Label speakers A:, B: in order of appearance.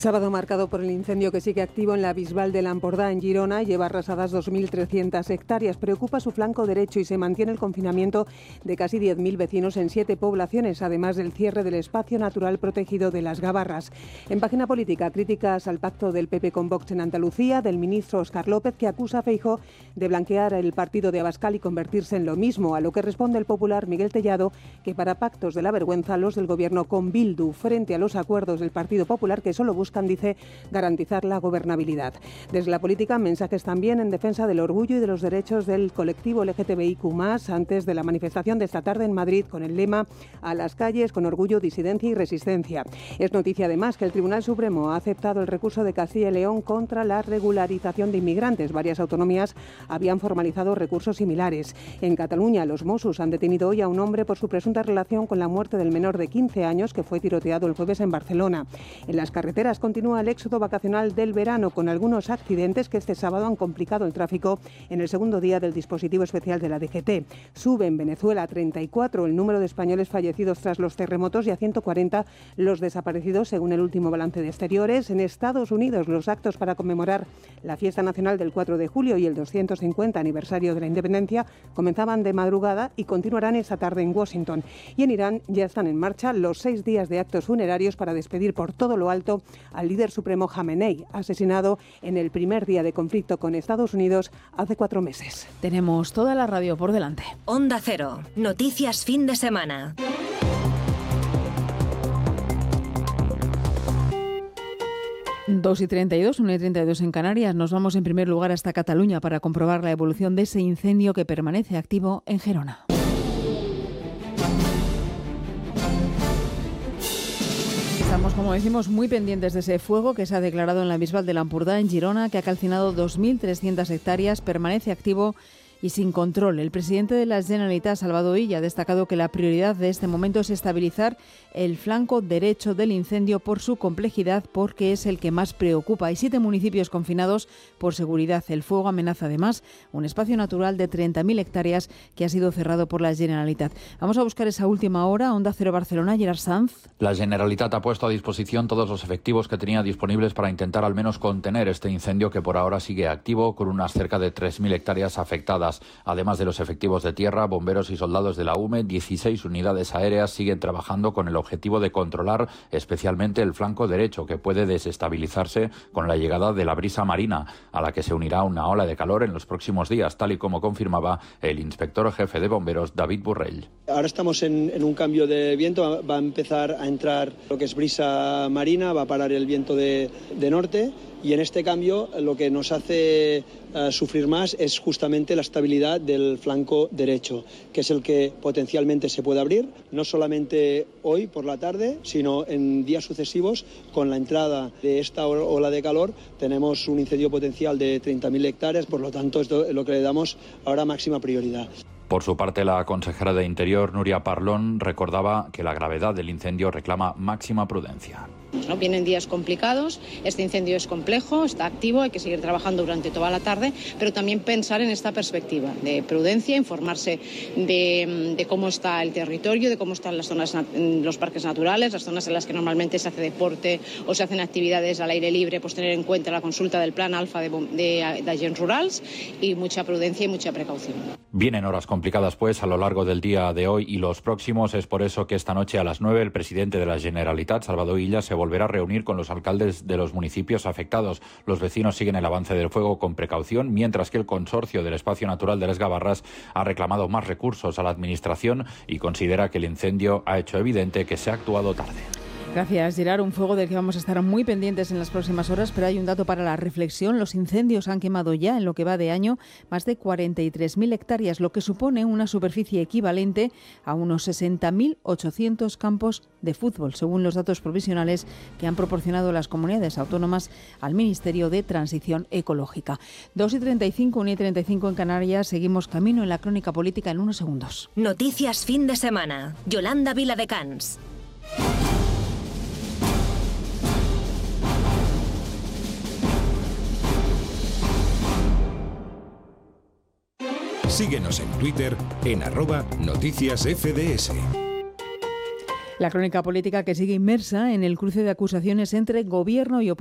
A: Sábado marcado por el incendio que sigue activo en la Bisbal de l'Empordà, en Girona. Lleva arrasadas 2.300 hectáreas. Preocupa su flanco derecho y se mantiene el confinamiento de casi 10.000 vecinos en 7 poblaciones, además del cierre del espacio natural protegido de las Gavarras. En página política, críticas al pacto del PP con Vox en Andalucía, del ministro Óscar López, que acusa a Feijóo de blanquear el partido de Abascal y convertirse en lo mismo, a lo que responde el popular Miguel Tellado, que para pactos de la vergüenza los del gobierno con Bildu, frente a los acuerdos del Partido Popular que solo buscan, dice, garantizar la gobernabilidad. Desde la política, mensajes también en defensa del orgullo y de los derechos del colectivo LGTBIQ+, antes de la manifestación de esta tarde en Madrid con el lema "A las calles con orgullo, disidencia y resistencia". Es noticia además que el Tribunal Supremo ha aceptado el recurso de Castilla y León contra la regularización de inmigrantes. Varias autonomías habían formalizado recursos similares. En Cataluña, los Mossos han detenido hoy a un hombre por su presunta relación con la muerte del menor de 15 años que fue tiroteado el jueves en Barcelona. En las carreteras continúa el éxodo vacacional del verano, con algunos accidentes que este sábado han complicado el tráfico en el segundo día del dispositivo especial de la DGT. Sube en Venezuela a 34 el número de españoles fallecidos tras los terremotos y a 140 los desaparecidos, según el último balance de Exteriores. En Estados Unidos, los actos para conmemorar la fiesta nacional del 4 de julio y el 250 aniversario de la independencia comenzaban de madrugada y continuarán esta tarde en Washington. Y en Irán ya están en marcha los 6 días de actos funerarios para despedir por todo lo alto al líder supremo Jamenei, asesinado en el primer día de conflicto con Estados Unidos hace 4 meses.
B: Tenemos toda la radio por delante.
C: Onda Cero, noticias fin de semana.
B: Dos y 32, 1:32 en Canarias. Nos vamos en primer lugar hasta Cataluña para comprobar la evolución de ese incendio que permanece activo en Gerona. Estamos, como decimos, muy pendientes de ese fuego que se ha declarado en la Bisbal de l'Empordà, en Girona, que ha calcinado 2.300 hectáreas, permanece activo y sin control. El presidente de la Generalitat, Salvador Illa, ha destacado que la prioridad de este momento es estabilizar el flanco derecho del incendio por su complejidad, porque es el que más preocupa. Hay 7 municipios confinados por seguridad. El fuego amenaza además un espacio natural de 30.000 hectáreas que ha sido cerrado por la Generalitat. Vamos a buscar esa última hora. Onda Cero Barcelona, Gerard Sanz.
D: La Generalitat ha puesto a disposición todos los efectivos que tenía disponibles para intentar al menos contener este incendio, que por ahora sigue activo, con unas cerca de 3.000 hectáreas afectadas. Además de los efectivos de tierra, bomberos y soldados de la UME, 16 unidades aéreas siguen trabajando con el objetivo de controlar especialmente el flanco derecho, que puede desestabilizarse con la llegada de la brisa marina, a la que se unirá una ola de calor en los próximos días, tal y como confirmaba el inspector jefe de bomberos, David Burrell.
E: Ahora estamos en un cambio de viento, va a empezar a entrar lo que es brisa marina, va a parar el viento de norte, y en este cambio lo que nos hace sufrir más es justamente la estabilidad del flanco derecho, que es el que potencialmente se puede abrir, no solamente hoy por la tarde, sino en días sucesivos. Con la entrada de esta ola de calor tenemos un incendio potencial de 30.000 hectáreas, por lo tanto esto es lo que le damos ahora máxima prioridad.
D: Por su parte, la consejera de Interior, Núria Parlon, recordaba que la gravedad del incendio reclama máxima prudencia.
F: ¿No? Vienen días complicados, este incendio es complejo, está activo, hay que seguir trabajando durante toda la tarde, pero también pensar en esta perspectiva de prudencia, informarse de cómo está el territorio, de cómo están las zonas, los parques naturales, las zonas en las que normalmente se hace deporte o se hacen actividades al aire libre, pues tener en cuenta la consulta del Plan Alfa de agents rurals, y mucha prudencia y mucha precaución.
D: Vienen horas complicadas, pues, a lo largo del día de hoy y los próximos. Es por eso que esta noche a las 9 el presidente de la Generalitat, Salvador Illa, se volverá a reunir con los alcaldes de los municipios afectados. Los vecinos siguen el avance del fuego con precaución, mientras que el consorcio del espacio natural de las Gavarras ha reclamado más recursos a la administración y considera que el incendio ha hecho evidente que se ha actuado tarde.
B: Gracias, Gerard. Un fuego del que vamos a estar muy pendientes en las próximas horas, pero hay un dato para la reflexión. Los incendios han quemado ya, en lo que va de año, más de 43.000 hectáreas, lo que supone una superficie equivalente a unos 60.800 campos de fútbol, según los datos provisionales que han proporcionado las comunidades autónomas al Ministerio de Transición Ecológica. 2:35, 1:35 en Canarias. Seguimos camino en la crónica política en unos segundos.
C: Noticias fin de semana. Yolanda Viladecans.
G: Síguenos en Twitter en @noticiasfds.
B: La crónica política que sigue inmersa en el cruce de acusaciones entre gobierno y oposición.